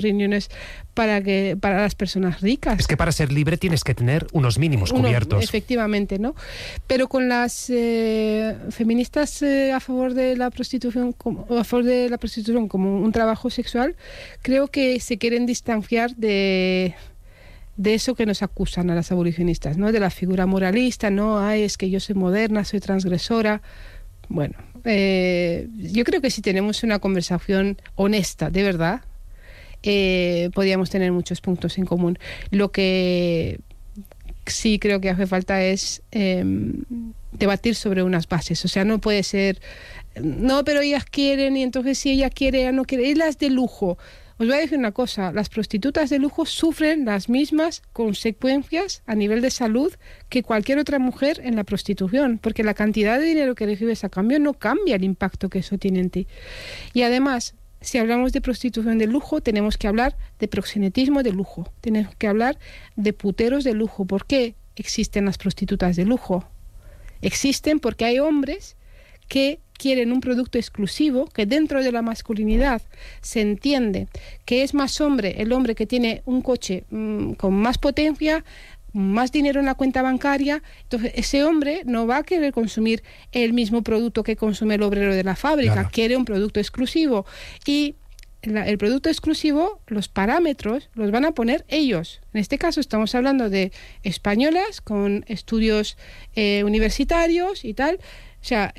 riñones para las personas ricas. Es que para ser libre tienes que tener unos mínimos cubiertos. Efectivamente, ¿no? Pero con las feministas a favor de la prostitución como un trabajo sexual, creo que se quieren distanciar de eso que nos acusan a las abolicionistas, ¿no? De la figura moralista, ¿no? Ay, es que yo soy moderna, soy transgresora. Bueno, yo creo que si tenemos una conversación honesta, de verdad, podríamos tener muchos puntos en común. Lo que sí creo que hace falta es debatir sobre unas bases. O sea, no puede ser, no, pero ellas quieren y entonces si ella quiere, ella no quiere. Y las de lujo. Os voy a decir una cosa, las prostitutas de lujo sufren las mismas consecuencias a nivel de salud que cualquier otra mujer en la prostitución, porque la cantidad de dinero que recibes a cambio no cambia el impacto que eso tiene en ti. Y además, si hablamos de prostitución de lujo, tenemos que hablar de proxenetismo de lujo, tenemos que hablar de puteros de lujo. ¿Por qué existen las prostitutas de lujo? Existen porque hay hombres que quieren un producto exclusivo, que dentro de la masculinidad se entiende que es más hombre el hombre que tiene un coche con más potencia, más dinero en la cuenta bancaria. Entonces ese hombre no va a querer consumir el mismo producto que consume el obrero de la fábrica, claro. Quiere un producto exclusivo y el producto exclusivo, los parámetros los van a poner ellos. En este caso estamos hablando de españolas con estudios universitarios y tal. O sea,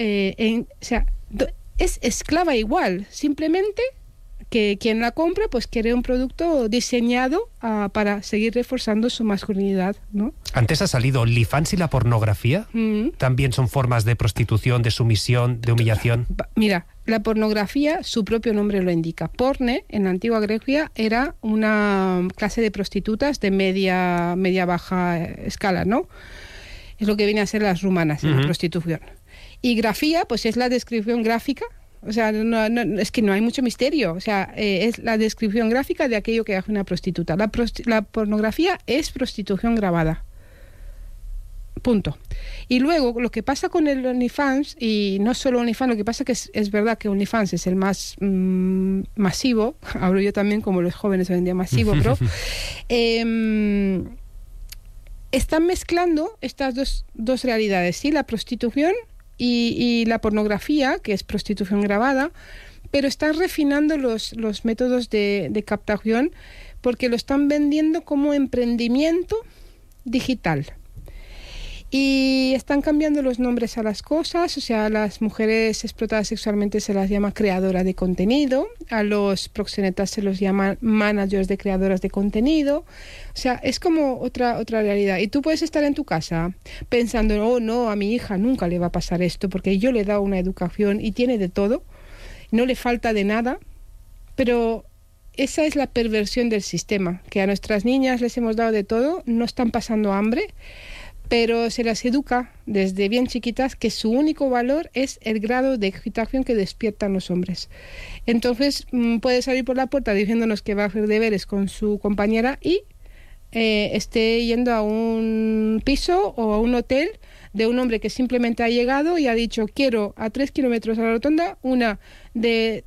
es esclava igual, simplemente que quien la compra pues quiere un producto diseñado para seguir reforzando su masculinidad, ¿no? Antes ha salido OnlyFans y la pornografía. También son formas de prostitución, de sumisión, de humillación. Mira, la pornografía, su propio nombre lo indica. Porne, en la antigua Grecia, era una clase de prostitutas de media-baja escala, ¿no? Es lo que viene a ser las rumanas en la prostitución. Y grafía, pues es la descripción gráfica, o sea, es que no hay mucho misterio, o sea, es la descripción gráfica de aquello que hace una prostituta. La pornografía es prostitución grabada. Punto. Y luego, lo que pasa con el OnlyFans, y no solo OnlyFans, lo que pasa que es verdad que OnlyFans es el más masivo, hablo yo también como los jóvenes hoy en día masivo, pero están mezclando estas dos realidades, ¿sí? La prostitución y la pornografía, que es prostitución grabada, pero están refinando los métodos de captación porque lo están vendiendo como emprendimiento digital. Y están cambiando los nombres a las cosas, o sea, a las mujeres explotadas sexualmente se las llama creadora de contenido, a los proxenetas se los llama managers de creadoras de contenido, o sea, es como otra realidad. Y tú puedes estar en tu casa pensando, oh no, a mi hija nunca le va a pasar esto porque yo le he dado una educación y tiene de todo, no le falta de nada, pero esa es la perversión del sistema, que a nuestras niñas les hemos dado de todo, no están pasando hambre, pero se las educa desde bien chiquitas que su único valor es el grado de excitación que despiertan los hombres. Entonces puede salir por la puerta diciéndonos que va a hacer deberes con su compañera y esté yendo a un piso o a un hotel de un hombre que simplemente ha llegado y ha dicho quiero a 3 kilómetros a la rotonda una de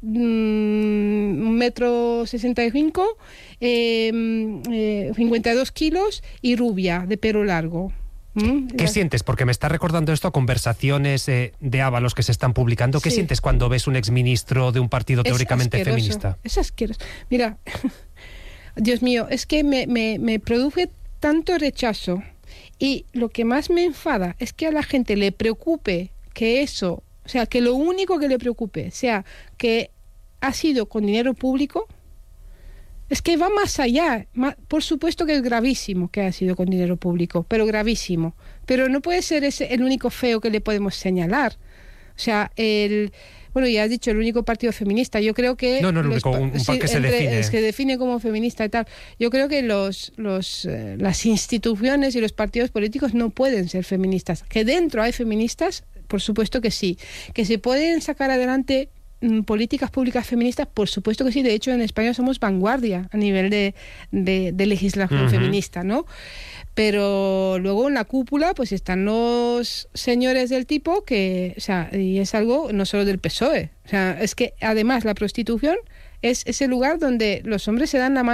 1,65 m, 52 kilos y rubia, de pelo largo. ¿Qué sientes? Porque me está recordando esto a conversaciones de Ábalos que se están publicando. ¿Qué sientes cuando ves un exministro de un partido teóricamente feminista? Es asqueroso. Mira, Dios mío, es que me produce tanto rechazo. Y lo que más me enfada es que a la gente le preocupe que eso, o sea, que lo único que le preocupe sea que ha sido con dinero público. Es que va más allá. Por supuesto que es gravísimo que ha sido con dinero público, pero gravísimo. Pero no puede ser ese el único feo que le podemos señalar. O sea, bueno, ya has dicho, el único partido feminista. Yo creo que... No, el único, un que se define. Es que define como feminista y tal. Yo creo que las instituciones y los partidos políticos no pueden ser feministas. Que dentro hay feministas, por supuesto que sí. Que se pueden sacar adelante políticas públicas feministas, por supuesto que sí. De hecho, en España somos vanguardia a nivel de legislación feminista, ¿no? Pero luego en la cúpula pues están los señores del tipo que, o sea, y es algo no solo del PSOE, o sea, es que además la prostitución es ese lugar donde los hombres se dan la mano